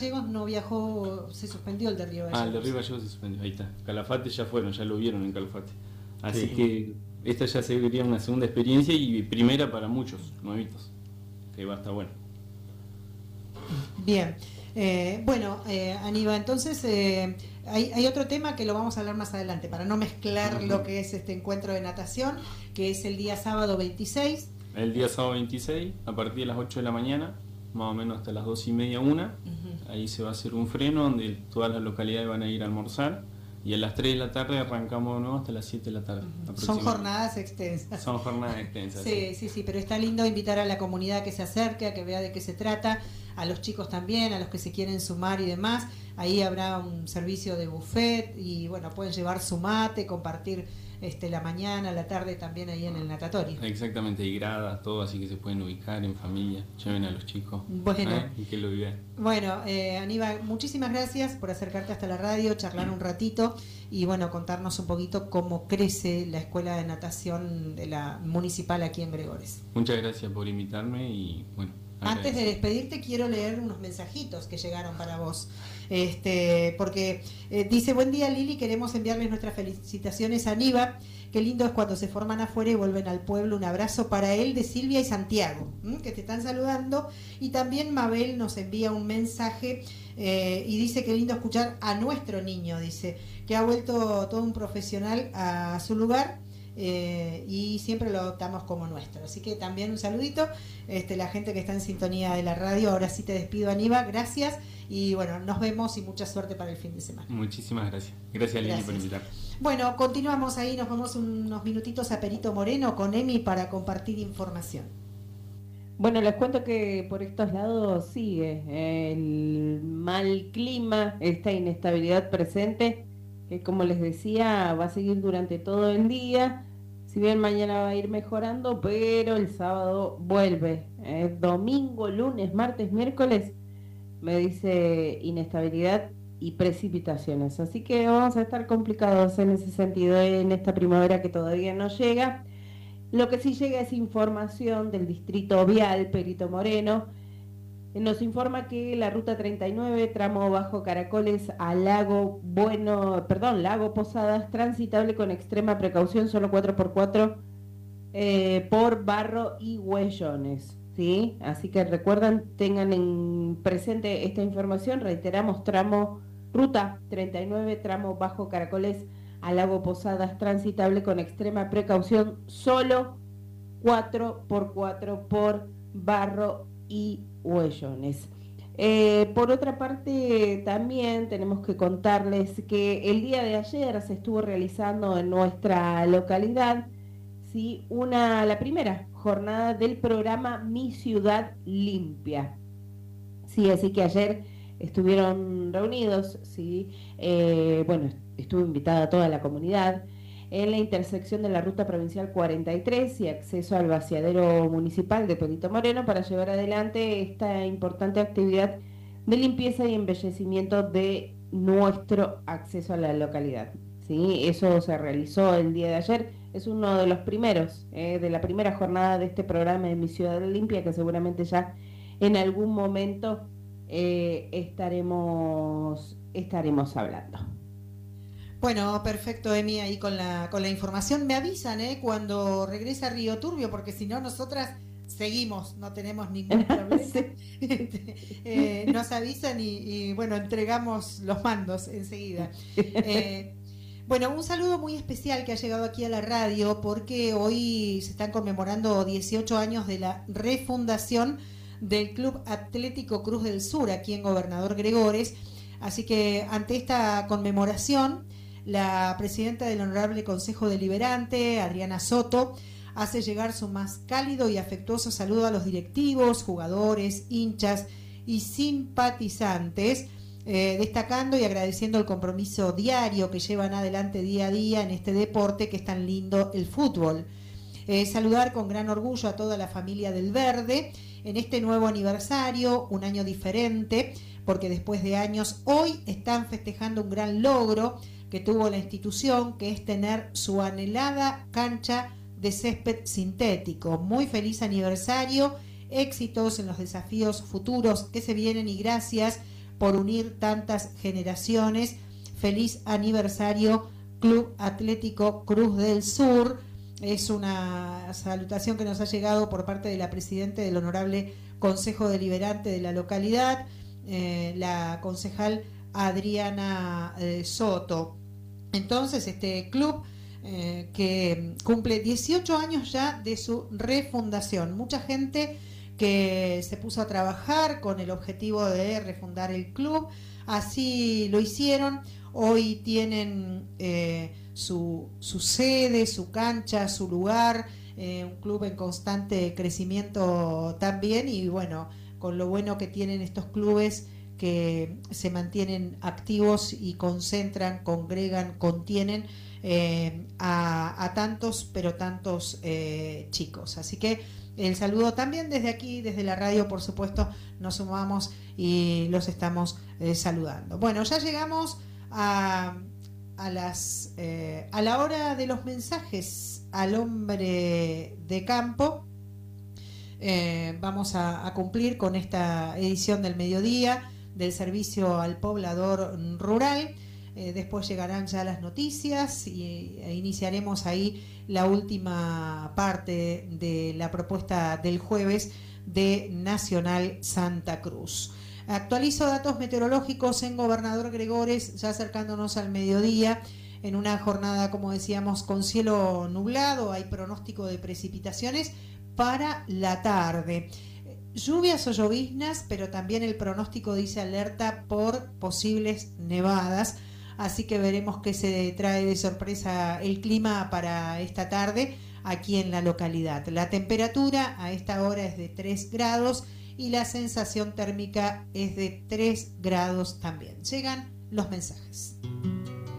Gallegos no viajó, se suspendió el de Río Gallegos. El de Río Gallegos se suspendió, ahí está. Calafate ya fueron, ya lo vieron en Calafate. Así Sí. que esta ya sería una segunda experiencia y primera para muchos nuevitos, que va a estar bueno. Bien. Aníbal, entonces hay otro tema que lo vamos a hablar más adelante, para no mezclar lo que es este encuentro de natación, que es el día sábado 26. El día sábado 26, a partir de las 8 de la mañana, más o menos hasta las 2:30, 1, ahí se va a hacer un freno donde todas las localidades van a ir a almorzar, y a las 3 de la tarde arrancamos de nuevo hasta las 7 de la tarde. Son jornadas extensas. Son jornadas extensas. Sí, pero está lindo invitar a la comunidad que se acerque, a que vea de qué se trata, a los chicos también, a los que se quieren sumar y demás. Ahí habrá un servicio de buffet y bueno, pueden llevar su mate, compartir la mañana, la tarde también ahí en el natatorio. Exactamente, y gradas, todo, así que se pueden ubicar en familia, lleven a los chicos. Bueno, y que lo vivan. Bueno, Aníbal, muchísimas gracias por acercarte hasta la radio, charlar un ratito y bueno, contarnos un poquito cómo crece la escuela de natación de la municipal aquí en Gregores. Muchas gracias por invitarme y bueno. Antes de despedirte quiero leer unos mensajitos que llegaron para vos, porque dice: buen día Lili, queremos enviarles nuestras felicitaciones a Aníbal, qué lindo es cuando se forman afuera y vuelven al pueblo, un abrazo para él de Silvia y Santiago, que te están saludando, y también Mabel nos envía un mensaje y dice que lindo escuchar a nuestro niño, dice que ha vuelto todo un profesional a su lugar. Y siempre lo adoptamos como nuestro, así que también un saludito, la gente que está en sintonía de la radio. Ahora sí te despido, Aníbal, gracias y bueno, nos vemos y mucha suerte para el fin de semana. Muchísimas gracias Lili por invitar. Bueno, continuamos ahí, nos vamos unos minutitos a Perito Moreno con Emi para compartir información. Bueno, les cuento que por estos lados sigue el mal clima, esta inestabilidad presente, que como les decía va a seguir durante todo el día. Si bien mañana va a ir mejorando, pero el sábado vuelve. Domingo, lunes, martes, miércoles, me dice inestabilidad y precipitaciones. Así que vamos a estar complicados en ese sentido en esta primavera que todavía no llega. Lo que sí llega es información del distrito vial Perito Moreno. Nos informa que la ruta 39, tramo Bajo Caracoles a Lago Posadas, transitable con extrema precaución, solo 4x4 por Barro y Huellones, ¿sí? Así que recuerdan, tengan en presente esta información. Reiteramos, ruta 39, tramo Bajo Caracoles a Lago Posadas, transitable con extrema precaución, solo 4x4 por Barro y Huellones. Por otra parte, también tenemos que contarles que el día de ayer se estuvo realizando en nuestra localidad, ¿sí?, la primera jornada del programa Mi Ciudad Limpia. Sí, así que ayer estuvieron reunidos, ¿sí? Estuvo invitada toda la comunidad en la intersección de la ruta provincial 43 y acceso al vaciadero municipal de Perito Moreno para llevar adelante esta importante actividad de limpieza y embellecimiento de nuestro acceso a la localidad, ¿sí? Eso se realizó el día de ayer, es uno de los primeros, de la primera jornada de este programa de Mi Ciudad Limpia, que seguramente ya en algún momento estaremos hablando. Bueno, perfecto, Emi, ahí con la información. Me avisan cuando regresa Río Turbio, porque si no nosotras seguimos, no tenemos ningún problema. Sí. Nos avisan y bueno, entregamos los mandos enseguida. Bueno, un saludo muy especial que ha llegado aquí a la radio, porque hoy se están conmemorando 18 años de la refundación del Club Atlético Cruz del Sur, aquí en Gobernador Gregores. Así que ante esta conmemoración, la presidenta del Honorable Consejo Deliberante, Adriana Soto, hace llegar su más cálido y afectuoso saludo a los directivos, jugadores, hinchas y simpatizantes, destacando y agradeciendo el compromiso diario que llevan adelante día a día en este deporte que es tan lindo, el fútbol. Saludar con gran orgullo a toda la familia del Verde en este nuevo aniversario, un año diferente, porque después de años hoy están festejando un gran logro que tuvo la institución, que es tener su anhelada cancha de césped sintético. Muy feliz aniversario, éxitos en los desafíos futuros que se vienen y gracias por unir tantas generaciones. Feliz aniversario Club Atlético Cruz del Sur. Es una salutación que nos ha llegado por parte de la presidenta del Honorable Consejo Deliberante de la localidad, la concejal Adriana Soto. Entonces, este club que cumple 18 años ya de su refundación. Mucha gente que se puso a trabajar con el objetivo de refundar el club, así lo hicieron. Hoy tienen su sede, su cancha, su lugar, un club en constante crecimiento también, y bueno, con lo bueno que tienen estos clubes que se mantienen activos y concentran, congregan, contienen a tantos, pero tantos chicos. Así que el saludo también desde aquí, desde la radio, por supuesto, nos sumamos y los estamos saludando. Bueno, ya llegamos a la hora de los mensajes al hombre de campo. Vamos a cumplir con esta edición del mediodía del servicio al poblador rural. Después llegarán ya las noticias e iniciaremos ahí la última parte de la propuesta del jueves de Nacional Santa Cruz. Actualizo datos meteorológicos en Gobernador Gregores, ya acercándonos al mediodía, en una jornada, como decíamos, con cielo nublado. Hay pronóstico de precipitaciones para la tarde. Lluvias o lloviznas, pero también el pronóstico dice alerta por posibles nevadas, así que veremos qué se trae de sorpresa el clima para esta tarde aquí en la localidad. La temperatura a esta hora es de 3 grados y la sensación térmica es de 3 grados también. Llegan los mensajes.